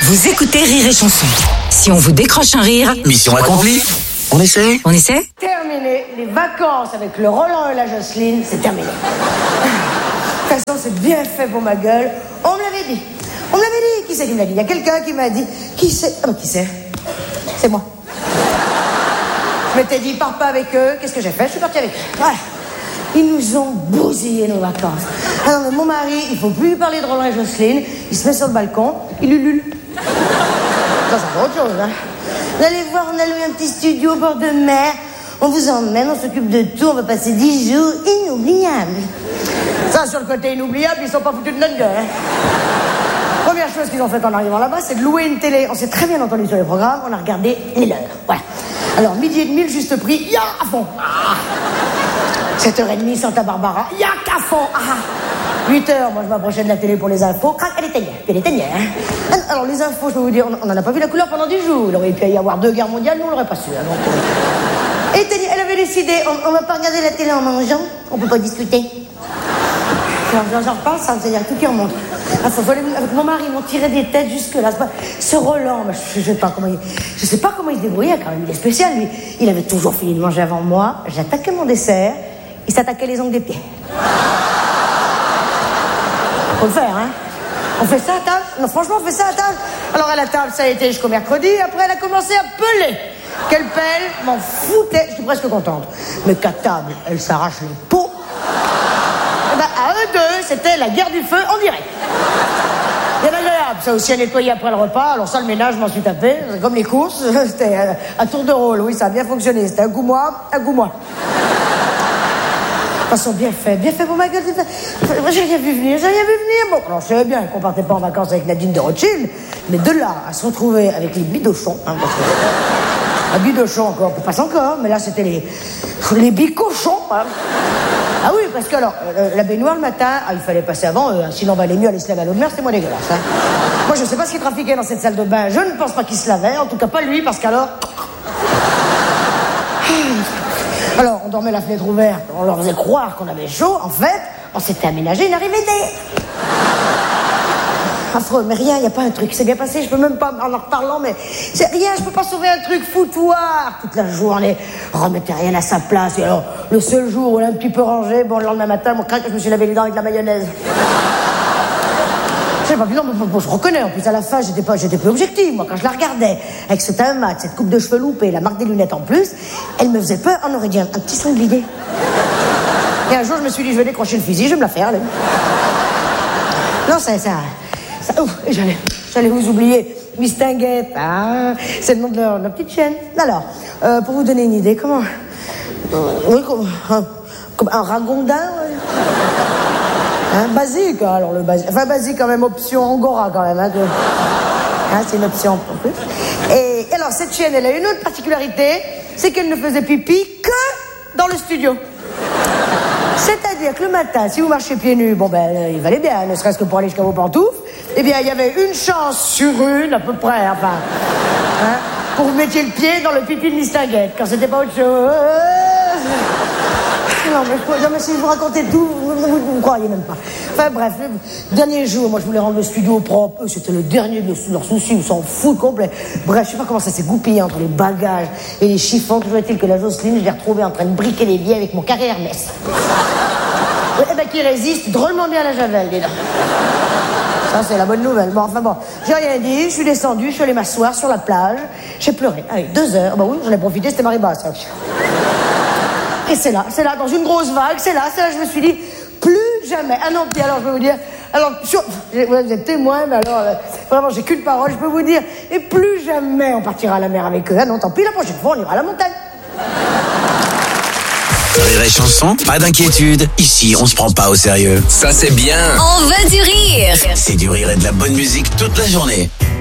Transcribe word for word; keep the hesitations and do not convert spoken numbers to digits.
Vous écoutez Rire et Chanson. Si on vous décroche un rire, mission accomplie. On essaie On essaie Terminé. Les vacances avec le Roland et la Jocelyne, c'est terminé. De toute façon, c'est bien fait pour ma gueule. On me l'avait dit. On me l'avait dit. Qui c'est qui me l'a dit? Il y a quelqu'un qui m'a dit. Qui c'est? Ah bah qui c'est? C'est moi. Je m'étais dit, pars pas avec eux. Qu'est-ce que j'ai fait? Je suis partie avec eux. Voilà. Ils nous ont bousillé nos vacances. Ah non, mais mon mari, il faut plus lui parler de Roland et Jocelyne. Il se met sur le balcon, il ulule. Ça, c'est pas autre chose, hein. Vous allez voir, on a loué un petit studio au bord de mer. On vous emmène, on s'occupe de tout. On va passer dix jours inoubliables. Ça, sur le côté inoubliable, ils sont pas foutus de notre gueule, hein. Première chose qu'ils ont faite en arrivant là-bas, c'est de louer une télé. On s'est très bien entendu sur les programmes. On a regardé les leurs. Voilà. Alors, midi et demi, le juste prix, ya à fond. Ah. sept heures trente, Santa Barbara, ya qu'à fond. Ah. huit heures, moi je m'approchais de la télé pour les infos. Crac, elle éteignait. Puis elle éteignait, hein. Alors, les infos, je peux vous dire, on n'en a pas vu la couleur pendant dix jours. Il aurait pu y avoir deux guerres mondiales, nous on l'aurait pas su. Hein, donc, euh... éteignait, elle avait décidé, on, on va pas regarder la télé en mangeant, on peut pas discuter. J'en, j'en reparle, ça, c'est-à-dire tout qui remonte. Ah, faut, faut aller, avec mon mari, ils m'ont tiré des têtes jusque-là. Pas, ce Roland, je, je sais pas comment il, je sais pas comment il se débrouillait quand même. Il est spécial, lui. Il avait toujours fini de manger avant moi. J'attaquais mon dessert. Il s'attaquait les ongles des pieds. Faut le faire, hein. On fait ça à table? Non, franchement, on fait ça à table. Alors à la table, ça a été jusqu'au mercredi. Après, elle a commencé à peler. Quelle pelle, m'en foutait. Je suis presque contente. Mais qu'à table, elle s'arrache les peaux. Eh ben, à eux deux, c'était la guerre du feu en direct. Bien agréable, ça aussi à nettoyer après le repas. Alors ça, le ménage, je m'en suis tapé. C'est comme les courses. C'était euh, à tour de rôle. Oui, ça a bien fonctionné. C'était un coup moi, un coup moi. De toute façon, bien fait, bien fait pour ma gueule. Moi, j'ai rien vu venir, j'ai rien vu venir. Bon, alors je savais bien qu'on partait pas en vacances avec Nadine de Rothschild, mais de là à se retrouver avec les bidochons, hein, parce que la bidochon encore, on passe encore, mais là c'était les les bicochons. Hein. Ah oui, parce que alors euh, la baignoire le matin, ah, il fallait passer avant eux, hein, sinon on valait mieux aller se laver à l'eau de mer, c'était moins dégueulasse. Hein. Moi, je sais pas ce qui trafiquait dans cette salle de bain. Je ne pense pas qu'il se lavait, en tout cas pas lui, parce qu'alors. Alors, on dormait la fenêtre ouverte, on leur faisait croire qu'on avait chaud. En fait, on s'était aménagé une arrivée d'air. Affreux, mais rien, il n'y a pas un truc. C'est bien passé, je peux même pas, en en reparlant, mais c'est rien, je peux pas sauver un truc foutoir. Toute la journée, on remettait rien à sa place. Et alors, le seul jour où elle a un petit peu rangé, bon, le lendemain matin, mon craque, je me suis lavé les dents avec de la mayonnaise. Je sais pas, non, mais bon, je reconnais, en plus à la fin, j'étais pas, j'étais plus objective, moi, quand je la regardais, avec ce teint mat, cette coupe de cheveux loupée, la marque des lunettes en plus, elle me faisait peur, on aurait dit un, un petit sanglier. Et un jour, je me suis dit, je vais décrocher le fusil, je vais me la faire, allez. Non, ça, ça, ça, ouf, et j'allais, j'allais vous oublier, Miss Tinguette, ah, c'est le nom de leur, leur petite chienne. Alors, euh, pour vous donner une idée, comment, euh, oui, comme un, comme un ragondin, ouais. Hein, basique, alors le basique. Enfin, basique quand même, option Angora quand même. Hein, de... hein, c'est une option en plus. Et alors, cette chienne, elle a une autre particularité, c'est qu'elle ne faisait pipi que dans le studio. C'est-à-dire que le matin, si vous marchez pieds nus, bon ben, il valait bien, ne serait-ce que pour aller jusqu'à vos pantoufles, eh bien, il y avait une chance sur une, à peu près, enfin, hein, pour que vous mettiez le pied dans le pipi de Miss Tinguette, quand c'était pas autre chose. Non mais, non, mais si je vous racontais tout, vous ne me croyez même pas. Enfin bref, le dernier jour, moi je voulais rendre le studio propre. Eux, c'était le dernier de leurs soucis, ils s'en foutent complet. Bref, je sais pas comment ça s'est goupillé entre les bagages et les chiffons. Toujours est-il que la Jocelyne, je l'ai retrouvée en train de briquer les billets avec mon carré Hermès. Eh ben qui résiste drôlement bien à la javel, dis donc. Ça, c'est la bonne nouvelle. Bon, enfin bon, j'ai rien dit, je suis descendue, je suis allée m'asseoir sur la plage. J'ai pleuré. Allez, deux heures. Bah oui, j'en ai profité, c'était marée basse. Et c'est là, c'est là, dans une grosse vague, c'est là, c'est là, je me suis dit, plus jamais. Ah non, puis alors, je peux vous dire, alors, sur, vous êtes témoin, mais alors, euh, vraiment, j'ai qu'une parole, je peux vous dire, et plus jamais on partira à la mer avec eux. Ah non, tant pis, la prochaine fois, on ira à la montagne. Rire et Chanson, pas d'inquiétude, ici, on se prend pas au sérieux. Ça, c'est bien. On veut du rire. C'est du rire et de la bonne musique toute la journée.